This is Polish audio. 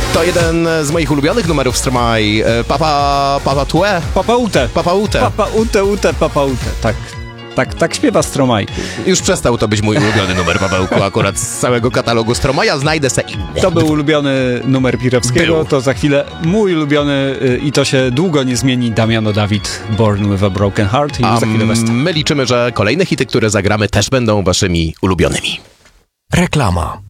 To jeden z moich ulubionych numerów Stromae. Papa Tue. Papa Ute. Papa Ute. Papa Ute, Papa Ute. Tak śpiewa Stromae. Już przestał to być mój ulubiony numer, Pawełku, akurat z całego katalogu Stromae'a. Znajdę se inny. To był ulubiony numer Pirewskiego, Był. to za chwilę mój ulubiony i to się długo nie zmieni, Damiano David, Born with a Broken Heart i A za chwilę Westa. my liczymy, że kolejne hity, które zagramy, też będą waszymi ulubionymi. Reklama.